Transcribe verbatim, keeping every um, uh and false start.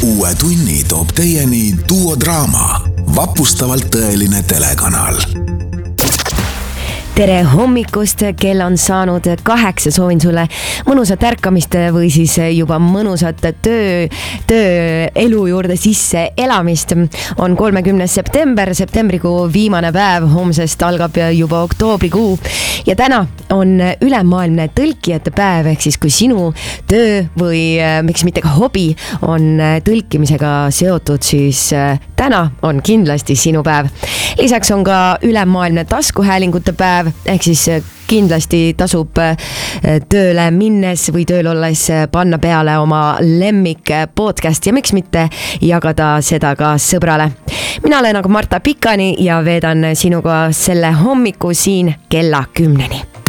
uue tunni toob teieni Duo Draama, vapustavalt tõeline telekanal. Tere hommikust, kell on saanud kaheksa, soovin sulle mõnusat ärkamist või siis juba mõnusat töö, tööelu juurde sisse elamist. On kolmekümnes september, septembrikuu viimane päev, homsest algab juba oktoobrikuu ja täna on ülemaailmne tõlkijate päev, ehk siis kui sinu töö või miks mitte ka hobi on tõlkimisega seotud, siis täna on kindlasti sinu päev. Lisaks on ka ülemaailmne taskuhäälingute päev, ehk siis kindlasti tasub tööle minnes või tööl olles panna peale oma lemmik podcast ja miks mitte jagada seda ka sõbrale. Mina olen aga Marta Pikani ja veedan sinuga selle hommiku siin kella kümneni.